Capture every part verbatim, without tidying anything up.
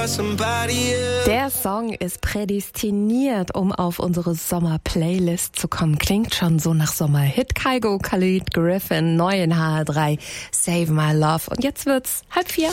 Der Song ist prädestiniert, um auf unsere Sommer-Playlist zu kommen. Klingt schon so nach Sommerhit. Kygo, Khalid, Griffin, neu in H R drei, Save My Love. Und jetzt wird's halb vier.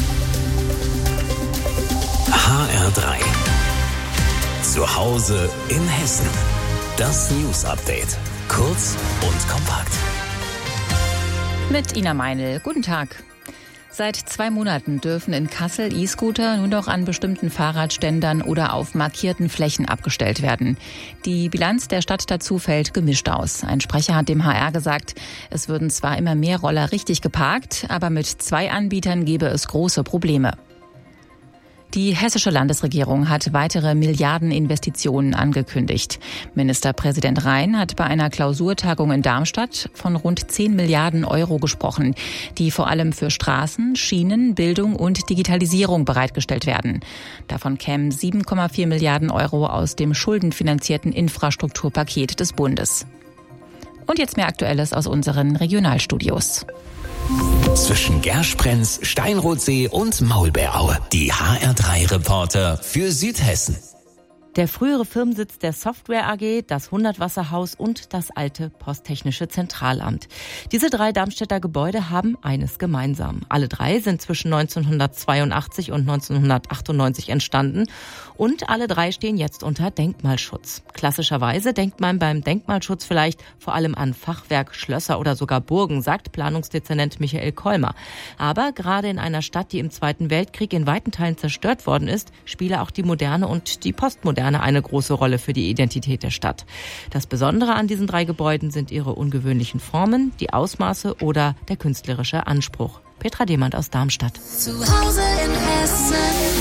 H R drei. Zu Hause in Hessen. Das News Update. Kurz und kompakt. Mit Ina Meinl. Guten Tag. Seit zwei Monaten dürfen in Kassel E-Scooter nur noch an bestimmten Fahrradständern oder auf markierten Flächen abgestellt werden. Die Bilanz der Stadt dazu fällt gemischt aus. Ein Sprecher hat dem H R gesagt, es würden zwar immer mehr Roller richtig geparkt, aber mit zwei Anbietern gäbe es große Probleme. Die hessische Landesregierung hat weitere Milliardeninvestitionen angekündigt. Ministerpräsident Rhein hat bei einer Klausurtagung in Darmstadt von rund zehn Milliarden Euro gesprochen, die vor allem für Straßen, Schienen, Bildung und Digitalisierung bereitgestellt werden. Davon kämen sieben Komma vier Milliarden Euro aus dem schuldenfinanzierten Infrastrukturpaket des Bundes. Und jetzt mehr Aktuelles aus unseren Regionalstudios. Zwischen Gersprenz, Steinrotsee und Maulbeeraue. Die H R drei Reporter für Südhessen. Der frühere Firmensitz der Software A G, das Hundertwasserhaus und das alte Posttechnische Zentralamt. Diese drei Darmstädter Gebäude haben eines gemeinsam. Alle drei sind zwischen neunzehnhundertzweiundachtzig und neunzehnhundertachtundneunzig entstanden und alle drei stehen jetzt unter Denkmalschutz. Klassischerweise denkt man beim Denkmalschutz vielleicht vor allem an Fachwerk, Schlösser oder sogar Burgen, sagt Planungsdezernent Michael Kolmer. Aber gerade in einer Stadt, die im Zweiten Weltkrieg in weiten Teilen zerstört worden ist, spiele auch die Moderne und die Postmoderne eine große Rolle für die Identität der Stadt. Das Besondere an diesen drei Gebäuden sind ihre ungewöhnlichen Formen, die Ausmaße oder der künstlerische Anspruch. Petra Demand aus Darmstadt. Zu Hause in Hessen.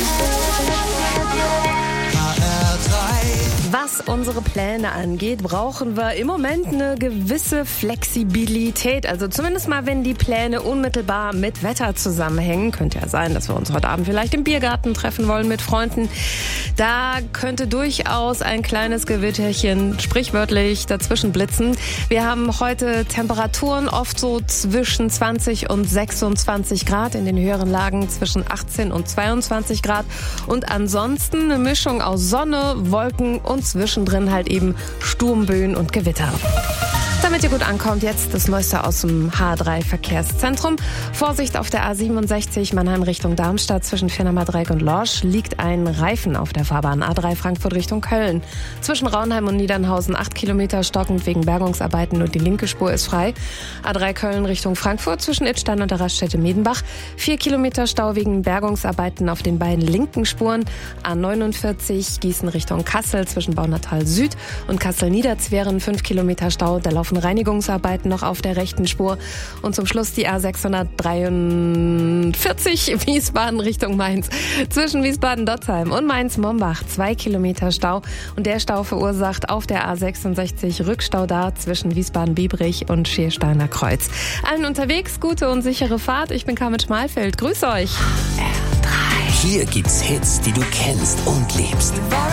Was unsere Pläne angeht, brauchen wir im Moment eine gewisse Flexibilität. Also zumindest mal, wenn die Pläne unmittelbar mit Wetter zusammenhängen. Könnte ja sein, dass wir uns heute Abend vielleicht im Biergarten treffen wollen mit Freunden. Da könnte durchaus ein kleines Gewitterchen sprichwörtlich dazwischen blitzen. Wir haben heute Temperaturen oft so zwischen zwanzig und sechsundzwanzig Grad, in den höheren Lagen zwischen achtzehn und zweiundzwanzig Grad. Und ansonsten eine Mischung aus Sonne, Wolken und zwischendrin halt eben Sturmböen und Gewitter. Damit ihr gut ankommt, jetzt das Neueste aus dem H R drei Verkehrszentrum. Vorsicht auf der A siebenundsechzig Mannheim Richtung Darmstadt zwischen Viernamer-Dreieck und Lorsch liegt ein Reifen auf der Fahrbahn A drei Frankfurt Richtung Köln. Zwischen Raunheim und Niedernhausen acht Kilometer stockend wegen Bergungsarbeiten, nur die linke Spur ist frei. A drei Köln Richtung Frankfurt zwischen Idstein und der Raststätte Medenbach. vier Kilometer Stau wegen Bergungsarbeiten auf den beiden linken Spuren. A neunundvierzig Gießen Richtung Kassel zwischen Baunatal Süd und Kassel-Niederzweren fünf Kilometer Stau. Da laufen Reinigungsarbeiten noch auf der rechten Spur. Und zum Schluss die A sechshundertdreiundvierzig Wiesbaden Richtung Mainz. Zwischen Wiesbaden-Dotzheim und Mainz-Mombach zwei Kilometer Stau. Und der Stau verursacht auf der A sechsundsechzig Rückstau da zwischen Wiesbaden-Biebrich und Schiersteiner Kreuz. Allen unterwegs gute und sichere Fahrt. Ich bin Carmen Schmalfeld. Grüß euch. R drei. Hier gibt's Hits, die du kennst und liebst.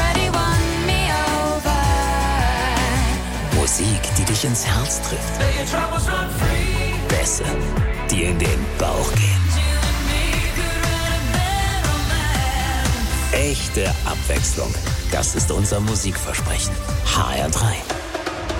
Musik, die dich ins Herz trifft. Bässe, die in den Bauch gehen. Echte Abwechslung. Das ist unser Musikversprechen. H R drei.